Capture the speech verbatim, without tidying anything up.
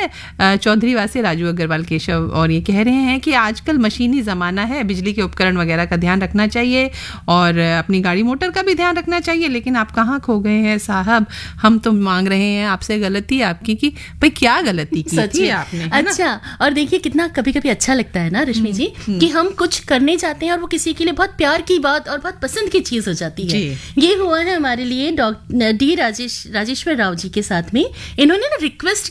हैं चौधरी वासी राजू अग्रवाल केशव, और ये कह रहे हैं कि आजकल मशीनी ज़माना है, बिजली के उपकरण वगैरह का ध्यान रखना चाहिए और अपनी गाड़ी मोटर का भी ध्यान रखना चाहिए। लेकिन आप कहाँ खो गए हैं साहब, हम तो मांग रहे हैं आपसे गलती आपकी कि भाई क्या गलती की थी आपने। अच्छा, और देखिए कितना कभी कभी अच्छा लगता है ना रश्मि जी कि हम कुछ करने जाते हैं और वो किसी के लिए बहुत प्यार की बात और बहुत पसंद की चीज हो जाती है। ये हुआ है हमारे लिए डॉक्टर डी राजेश राजेश्वर राव जी के साथ में। इन्होंने ना रिक्वेस्ट